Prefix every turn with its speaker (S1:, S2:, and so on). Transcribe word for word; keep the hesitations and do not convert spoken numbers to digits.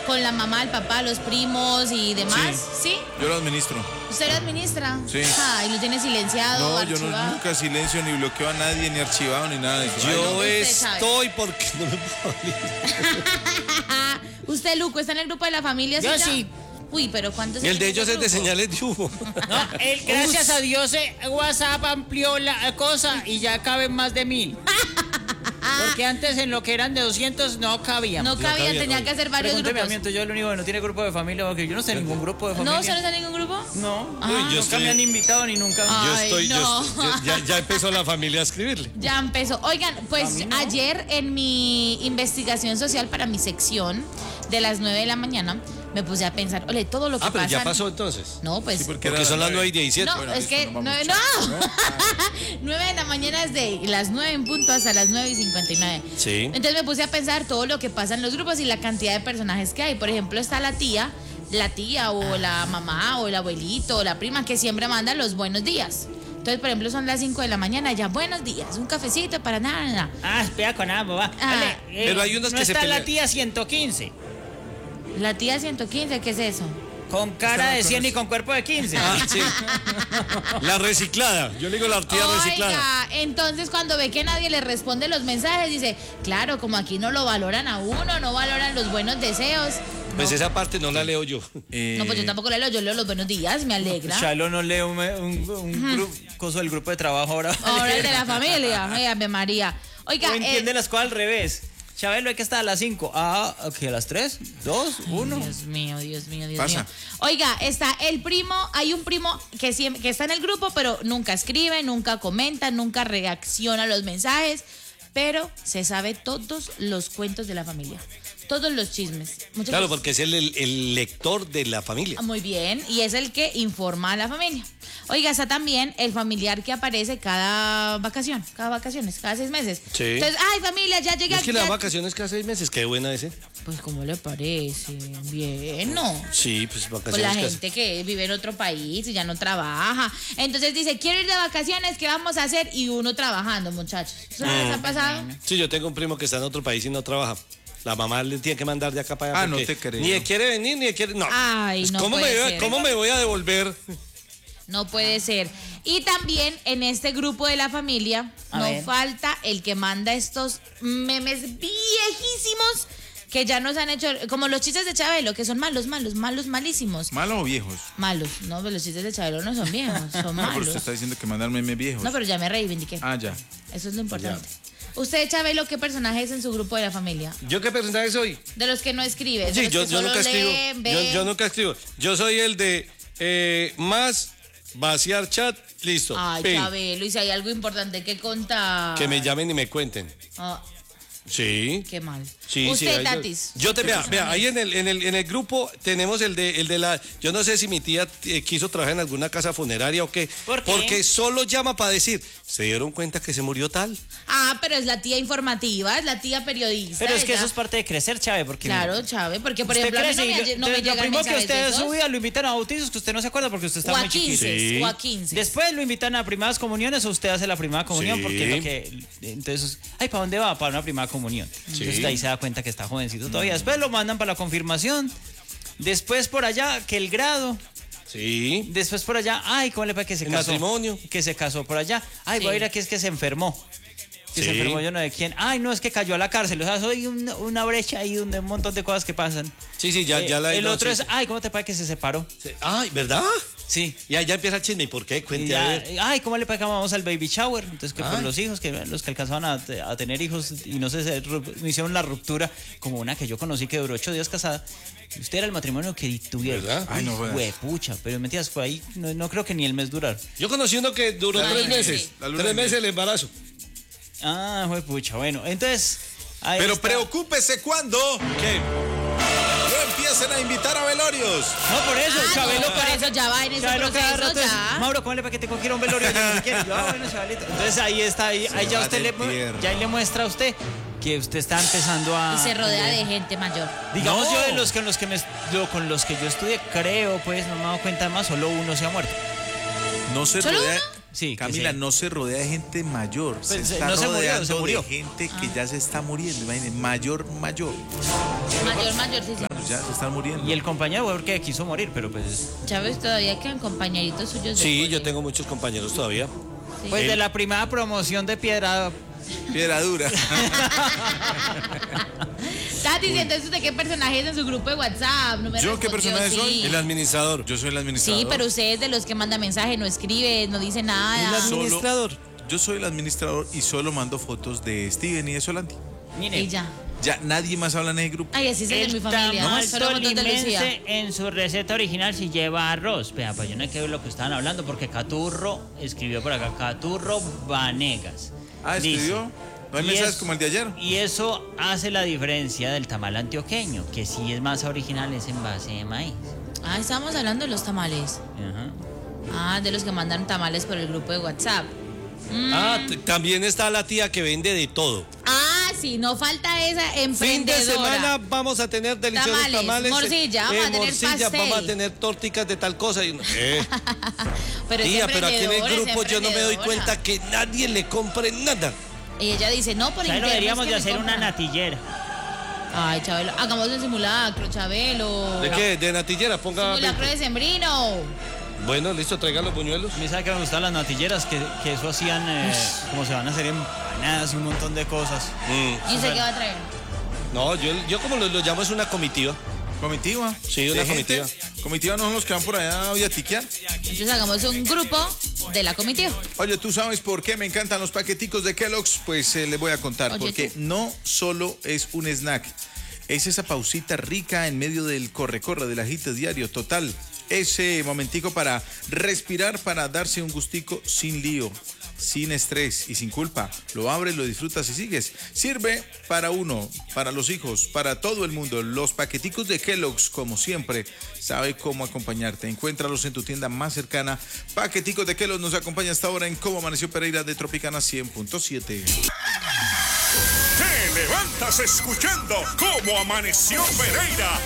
S1: con la mamá, el papá, los primos y demás, ¿sí?
S2: ¿Sí? Yo lo administro.
S1: ¿Usted lo administra?
S2: Sí.
S1: Ah, y lo tiene silenciado,
S2: No, yo
S1: archivado.
S2: no, nunca silencio, ni bloqueo a nadie, ni archivado, ni nada de eso.
S3: Yo
S1: Ay, no.
S3: estoy porque no me puedo olvidar.
S1: ¿Usted, Luco, está en el grupo de la familia?
S4: Yo
S1: ya?
S4: sí.
S1: Uy, pero ¿cuántos?
S3: El
S1: hay
S3: de
S1: en
S3: ellos
S1: ese
S3: es de
S1: grupo?
S3: señales de humo.
S4: No, él, gracias a Dios, eh, WhatsApp amplió la cosa y ya caben más de mil. Porque antes en lo que eran de doscientos no cabíamos.
S1: No cabían,
S3: cabía,
S1: tenía
S3: no.
S1: que hacer varios
S4: Pregúnteme a mí,
S1: grupos.
S4: entonces yo el único que no tiene grupo de familia, porque yo no sé ningún grupo de familia.
S1: ¿No? ¿Usted no está en ningún grupo?
S4: No,
S1: Ah.
S3: Uy, yo
S4: nunca
S3: estoy-
S4: me han invitado ni nunca.
S1: Ah.
S3: Yo
S1: Ay,
S3: estoy, yo
S1: no.
S3: estoy- yo- ya, ya empezó la familia a escribirle.
S1: Ya empezó. Oigan, pues
S4: A mí no.
S1: ayer en mi investigación social para mi sección de las nueve de la mañana me puse a pensar, ole, todo lo que
S3: Ah, pero
S1: pasa.
S3: ya pasó entonces.
S1: No, pues.
S2: Sí, porque
S3: Porque
S2: era
S3: son las
S2: nueve.
S3: nueve y diecisiete.
S1: No,
S2: Bueno,
S1: es
S2: listo,
S1: que
S2: nos vamos,
S1: nueve,
S2: chao.
S1: no. nueve de la mañana es de las nueve en punto hasta las nueve y cincuenta y nueve.
S3: Sí.
S1: Entonces me puse a pensar todo lo que pasa en los grupos y la cantidad de personajes que hay. Por ejemplo, está la tía, la tía o la mamá o el abuelito o la prima que siempre manda los buenos días. Entonces, por ejemplo, son las cinco de la mañana, ya buenos días, un cafecito para nada, nada.
S4: Ah, espera con nada, boba.
S1: Ah.
S4: Vale, eh,
S3: Pero hay unos
S4: no
S3: que se
S4: está la
S3: pelean.
S4: tía ciento quince,
S1: La tía ciento quince, ¿qué es eso?
S4: con cara de cien y con cuerpo de quince.
S3: Ah, sí. La reciclada. Yo le digo la tía reciclada.
S1: Oiga, entonces cuando ve que nadie le responde los mensajes, dice, claro, como aquí no lo valoran a uno, no valoran los buenos deseos.
S3: Pues
S1: no,
S3: esa parte no la leo yo.
S2: Eh,
S1: no, pues yo tampoco leo, yo leo los buenos días, me alegra.
S4: Chalo no lee un, un, un grupo, coso del grupo de trabajo ahora.
S1: Ahora el de la familia, ay, Ave María. Oiga,
S4: O entiende
S1: eh,
S4: las cosas al revés. Chabelo, hay que estar a las cinco. Ah, ok, a las tres, dos, uno.
S1: Dios mío, Dios mío, Dios
S2: Pasa.
S1: mío. Oiga, está el primo, hay un primo que siempre, que está en el grupo, pero nunca escribe, nunca comenta, nunca reacciona a los mensajes, pero se sabe todos los cuentos de la familia, todos los chismes. Muchas
S3: Claro,
S1: veces-
S3: porque es el, el- el lector de la familia.
S1: Muy bien, y es el que informa a la familia. Oiga, está también el familiar que aparece cada vacación, cada vacaciones, cada seis meses.
S3: Sí.
S1: Entonces, ay, familia, ya llegué
S3: Es que
S1: aquí.
S3: las vacaciones cada seis meses, qué buena ese.
S1: Pues, ¿cómo le parece? Bien, ¿no?
S3: Sí, pues
S1: Con
S3: vacaciones
S1: la
S3: cada-
S1: gente que vive en otro país y ya no trabaja. Entonces dice, quiero ir de vacaciones, ¿qué vamos a hacer? Y uno trabajando, muchachos. ¿Eso no les ha pasado?
S3: Sí, yo tengo un primo que está en otro país y no trabaja. La mamá le tiene que mandar de acá para allá.
S2: Ah, no
S3: porque
S2: te creo.
S3: Ni quiere venir, ni quiere. No.
S1: Ay,
S3: Pues,
S1: no
S3: ¿cómo,
S1: puede
S3: me, voy-
S1: ser.
S3: ¿Cómo me voy a devolver?
S1: No puede ser. Y también en este grupo de la familia
S4: A
S1: no
S4: ver.
S1: falta el que manda estos memes viejísimos que ya nos han hecho, como los chistes de Chabelo, que son malos, malos, malos, malísimos.
S2: ¿Malos o viejos?
S1: Malos. No, pero los chistes de Chabelo no son viejos, son
S2: No, pero
S1: malos.
S2: usted está diciendo que mandar memes viejos.
S1: No, pero ya me reivindiqué.
S2: Ah, ya.
S1: Eso es lo importante. Usted, Chabelo, ¿qué personaje es en su grupo de la familia?
S3: ¿Yo qué personaje soy?
S1: De los que no escribe. de
S3: Sí,
S1: los
S3: yo,
S1: que
S3: yo
S1: solo
S3: nunca escribo.
S1: leen,
S3: Yo,
S1: ven.
S3: yo nunca escribo. Yo soy el de eh, más vaciar chat, listo.
S1: Ay,
S3: Pin.
S1: Chabelo, y si hay algo importante que contar.
S3: Que me llamen y me cuenten.
S1: Ah,
S3: Sí.
S1: qué mal.
S3: Sí, sí,
S1: Usted,
S3: ahí yo-
S1: Tatis.
S3: Yo te
S1: ¿qué
S3: vea,
S1: personaje
S3: vea, ahí
S1: es?
S3: en el, en el, en el grupo tenemos el de, el de la. Yo no sé si mi tía eh, quiso trabajar en alguna casa funeraria o qué.
S4: ¿Por qué?
S3: Porque solo llama para decir, ¿se dieron cuenta que se murió tal?
S1: Ah, pero es la tía informativa, es la tía periodista.
S4: Pero es que
S1: ella-
S4: eso es parte de crecer, Chávez, porque...
S1: Claro, Chávez, porque por
S4: Usted
S1: ejemplo a mí
S4: crece
S1: no
S4: y
S1: me,
S4: lo-
S1: lle- no me
S4: entonces, lo
S1: llegan
S4: primero que
S1: mensajes
S4: usted
S1: de
S4: en su
S1: esos.
S4: vida lo invitan a bautizos que usted no se acuerda porque usted está
S1: O a
S4: muy chiquito.
S1: quince,
S3: Sí.
S1: o a quince.
S4: Después lo invitan a primadas comuniones o usted hace la primera comunión
S3: Sí.
S4: porque lo que entonces, ay, ¿para dónde va? Para una primera comunión. Entonces ahí se da cuenta que está jovencito todavía. Después lo mandan para la confirmación. Después por allá que el grado.
S3: Sí.
S4: Después por allá, ay, ¿cómo le parece que se
S3: El
S4: casó?
S3: matrimonio.
S4: Que se casó por allá. Ay,
S1: Sí.
S4: voy a ir aquí, es que se enfermó. Que se
S3: Sí.
S4: enfermó yo no de quién. Ay, no, es que cayó a la cárcel. O sea, soy un- una brecha ahí donde un montón de cosas que pasan.
S3: Sí, sí, ya,
S4: Eh,
S3: ya la
S4: El
S3: no,
S4: otro
S3: sí.
S4: es, ay, ¿cómo te parece que se separó?
S3: Sí. Ay, ¿verdad?
S4: Sí.
S3: Y ahí ya empieza el chisme. ¿Y por qué?
S4: Y
S3: Cuente
S4: ya,
S3: a ver.
S4: ay, ¿cómo le parece que vamos al baby shower? Entonces, que por
S3: Ay.
S4: los hijos, que los que alcanzaban a, a tener hijos y no sé, se ru- hicieron la ruptura, como una que yo conocí que duró ocho días casada. Usted era el matrimonio que tuvieron.
S3: ¿Verdad?
S2: Ay, no jodas.
S4: Huepucha, pero mentiras, fue ahí. No, no creo que ni el mes durar.
S3: Yo conocí uno que duró
S2: La
S3: tres
S1: luna de
S3: meses.
S1: miel.
S2: La luna
S3: Tres
S2: de miel.
S3: meses el embarazo.
S4: Ah, huepucha, bueno. Entonces. ahí
S2: Pero
S4: está.
S2: preocúpese cuando
S3: ¿Qué?
S2: no empiecen a invitar a velorios.
S4: No, por eso,
S1: Ah,
S4: Chabelo.
S1: no, por eso ya va en ese
S4: Chabelo cada
S1: proceso,
S4: rato es,
S1: ya.
S4: Mauro, ¿cómo le parece que tengo que ir a un velorio? Yo, "¿No quiere?". Yo, "Ah, bueno, Chavalito". Entonces ahí está, ahí, ahí ya
S2: va
S4: usted
S2: de
S4: le, mu-
S2: tierra.
S4: ya ahí le muestra a usted que usted está empezando a.
S1: Y se rodea de gente mayor.
S4: Digamos
S3: No.
S4: yo de los que, los que me, lo- con los que yo estudié, creo, pues, no me he dado cuenta más, solo uno se ha muerto.
S2: No se
S1: ¿Solo
S2: rodea.
S1: uno?
S4: Sí, que
S2: Camila,
S4: sí.
S2: no se rodea de gente mayor.
S4: Pues,
S2: se
S4: eh,
S2: está
S4: no se murió,
S2: rodeando
S4: se murió.
S2: de gente que ya se está muriendo. Imagínense, mayor, mayor.
S1: Mayor, mayor, sí, sí.
S2: ya se están muriendo.
S4: Y el compañero fue porque quiso morir, pero pues...
S1: Chávez, todavía quedan compañeritos suyos de
S3: Sí, yo
S1: colegio.
S3: tengo muchos compañeros todavía.
S1: Sí.
S4: Pues
S3: El-
S4: de la primera promoción de Piedra...
S2: Piedra dura.
S1: Estás diciendo eso de qué personaje es en su grupo de WhatsApp. No me
S2: ¿Yo qué
S1: respondió,
S2: personaje soy?
S1: sí.
S3: El administrador.
S2: Yo soy el administrador.
S1: Sí, pero usted es de los que manda mensaje, no escribe, no dice
S3: El
S1: nada.
S2: Solo-
S3: administrador.
S2: Yo soy el administrador y solo mando fotos de Steven y de Solanti.
S4: Mire,
S1: Y ya.
S2: Ya nadie más habla en ese grupo.
S1: Ay, así es el de mi
S4: el
S1: familia.
S4: tamal
S1: Solo fotos de Lucía.
S4: tolimense en su receta original si lleva arroz. Vea, pues yo no hay que ver lo que estaban hablando porque Caturro escribió por acá, Caturro Vanegas.
S2: Ah, ¿escribió?
S4: Dice,
S2: ¿No hay
S4: y
S2: mensajes
S4: es-
S2: como el de ayer?
S4: Y eso hace la diferencia del tamal antioqueño, que sí es más original, es en base de maíz.
S1: Ah, estábamos hablando de los tamales.
S4: Ajá.
S1: Ah, de los que mandan tamales por el grupo de WhatsApp. Mm.
S3: Ah, t- también está la tía que vende de todo.
S1: Ah, sí, no falta esa
S3: Fin de
S1: emprendedora.
S3: semana vamos a tener deliciosos
S1: Tamales,
S3: tamales.
S1: morcilla, vamos a tener
S3: morcilla,
S1: pastel.
S3: vamos a tener torticas de tal cosa. Y uno, eh.
S1: Pero es
S3: Tía, pero aquí en el
S1: emprendedora, es
S3: grupo yo no me doy
S1: emprendedora.
S3: cuenta que nadie le compre nada.
S1: Y ella dice, no, por
S4: ¿Sabes?
S1: internet.
S4: Deberíamos
S1: es
S4: de
S1: que me
S4: hacer una
S1: compran.
S4: natillera.
S1: Ay, Chabelo, hagamos un simulacro, Chabelo.
S3: ¿De qué? ¿De natillera? Ponga.
S1: Simulacro de sembrino.
S3: Bueno, listo, traigan los buñuelos.
S4: A mí sabe que me gustan las natilleras, que, que eso hacían, eh, como se van a hacer empanadas y un montón de cosas.
S3: Mm.
S1: ¿Y usted qué va a traer?
S3: No, yo, yo como lo, lo llamo es una comitiva.
S2: ¿Comitiva?
S3: Sí, una
S2: ¿De gente?
S3: comitiva.
S2: ¿Comitiva no son los que van por allá hoy a tiquear?
S1: Entonces hagamos un grupo de la comitiva.
S2: Oye, ¿tú sabes por qué me encantan los paqueticos de Kellogg's? Pues eh, les voy a contar.
S1: Oye,
S2: porque
S1: tú.
S2: no solo es un snack, es esa pausita rica en medio del corre-corre, del agite diario total. Ese momentico para respirar, para darse un gustico sin lío, sin estrés y sin culpa. Lo abres, lo disfrutas y sigues. Sirve para uno, para los hijos, para todo el mundo. Los paqueticos de Kellogg's, como siempre, sabe cómo acompañarte. Encuéntralos en tu tienda más cercana. Paqueticos de Kellogg's nos acompaña hasta ahora en Cómo Amaneció Pereira de Tropicana cien punto siete.
S5: Te levantas escuchando Cómo Amaneció Pereira